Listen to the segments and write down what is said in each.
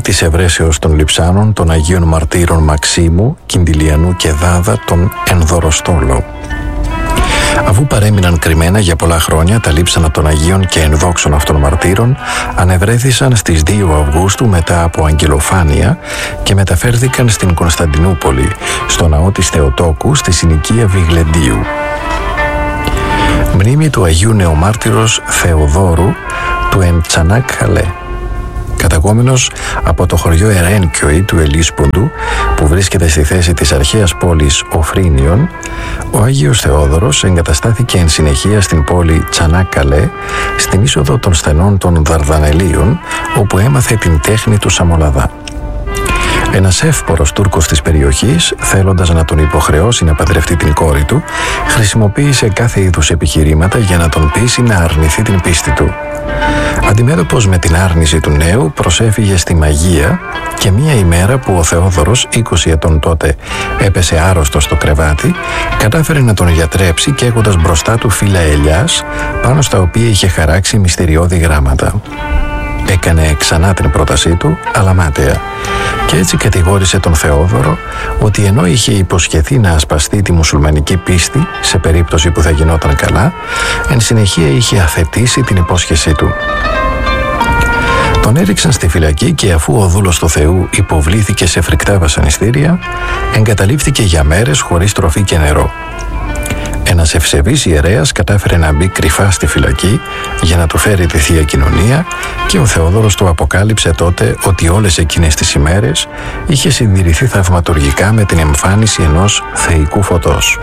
της ευρέσεως των Λειψάνων, των Αγίων Μαρτύρων Μαξίμου, Κιντιλιανού και Δάδα, τον Ενδοροστόλο. Αφού παρέμειναν κρυμμένα για πολλά χρόνια, τα λείψανα των Αγίων και ενδόξων αυτών μαρτύρων ανεβρέθησαν στις 2 Αυγούστου μετά από αγγελοφάνεια και μεταφέρθηκαν στην Κωνσταντινούπολη, στο ναό της Θεοτόκου, στη συνοικία Βιγλεντίου. Μνήμη του Αγίου Νεομάρτυρος Θεοδόρου του Εντσανάκ-Καλέ. Καταγόμενος από το χωριό Ερένκιοι του Ελίσποντου, που βρίσκεται στη θέση της αρχαίας πόλης Οφρίνιων, ο Άγιος Θεόδωρος εγκαταστάθηκε εν συνεχεία στην πόλη Τσανάκ-Καλέ, στην είσοδο των στενών των Δαρδανελίων, όπου έμαθε την τέχνη του Σαμολαδά. Ένας εύπορος Τούρκος της περιοχής, θέλοντας να τον υποχρεώσει να παντρευτεί την κόρη του, χρησιμοποίησε κάθε είδους επιχειρήματα για να τον πείσει να αρνηθεί την πίστη του. Αντιμέτωπος με την άρνηση του νέου, προσέφυγε στη μαγεία και μία ημέρα που ο Θεόδωρος, 20 ετών τότε, έπεσε άρρωστος στο κρεβάτι, κατάφερε να τον γιατρέψει καίγοντας μπροστά του φύλλα ελιάς, πάνω στα οποία είχε χαράξει μυστηριώδη γράμματα. Έκανε ξανά την πρότασή του, αλλά μάταια, και έτσι κατηγόρησε τον Θεόδωρο ότι ενώ είχε υποσχεθεί να ασπαστεί τη μουσουλμανική πίστη σε περίπτωση που θα γινόταν καλά, εν συνεχεία είχε αθετήσει την υπόσχεσή του. Τον έριξαν στη φυλακή και αφού ο δούλος του Θεού υποβλήθηκε σε φρικτά βασανιστήρια, εγκαταλείφθηκε για μέρες χωρίς τροφή και νερό. Ένας ευσεβής ιερέας κατάφερε να μπει κρυφά στη φυλακή για να του φέρει τη Θεία Κοινωνία και ο Θεόδωρος του αποκάλυψε τότε ότι όλες εκείνες τις ημέρες είχε συντηρηθεί θαυματουργικά με την εμφάνιση ενός θεϊκού φωτός.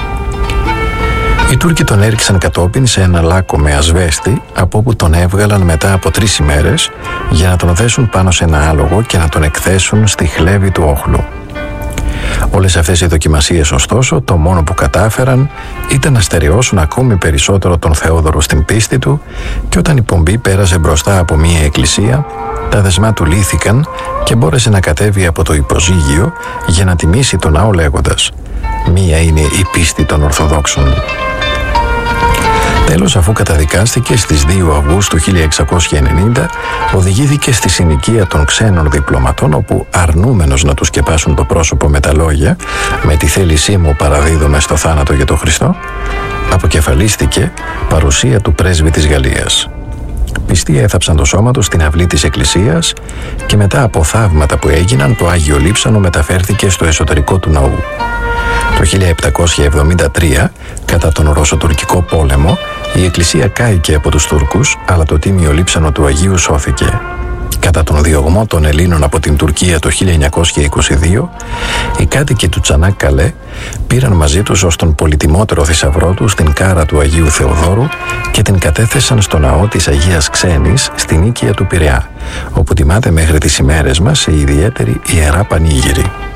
Οι Τούρκοι τον έριξαν κατόπιν σε ένα λάκκο με ασβέστη, από όπου τον έβγαλαν μετά από 3 ημέρες για να τον δέσουν πάνω σε ένα άλογο και να τον εκθέσουν στη χλέβη του όχλου. Όλες αυτές οι δοκιμασίες, ωστόσο, το μόνο που κατάφεραν ήταν να στερεώσουν ακόμη περισσότερο τον Θεόδωρο στην πίστη του, και όταν η πομπή πέρασε μπροστά από μία εκκλησία, τα δεσμά του λύθηκαν και μπόρεσε να κατέβει από το υποζύγιο για να τιμήσει τον ναό λέγοντας «Μία είναι η πίστη των Ορθοδόξων». Τέλος, αφού καταδικάστηκε στις 2 Αυγούστου 1690, οδηγήθηκε στη συνοικία των ξένων διπλωματών, όπου αρνούμενος να του σκεπάσουν το πρόσωπο με τα λόγια «Με τη θέλησή μου παραδίδομαι στο θάνατο για τον Χριστό», αποκεφαλίστηκε παρουσία του πρέσβη της Γαλλίας. Πιστοί έθαψαν το σώμα του στην αυλή της εκκλησίας και μετά από θαύματα που έγιναν, το Άγιο Λείψανο μεταφέρθηκε στο εσωτερικό του ναού. Το 1773, κατά τον Ρωσοτουρκικό πόλεμο, η εκκλησία κάηκε από τους Τούρκους, αλλά το τίμιο λείψανο του Αγίου σώθηκε. Κατά τον διωγμό των Ελλήνων από την Τουρκία το 1922, οι κάτοικοι του Τσανάκ-Καλέ πήραν μαζί τους ως τον πολυτιμότερο θησαυρό τους την κάρα του Αγίου Θεοδόρου και την κατέθεσαν στο ναό της Αγίας Ξένης στην οίκια του Πειραιά, όπου τιμάται μέχρι τις ημέρες μας σε ιδιαίτερη ιερά πανήγυρη.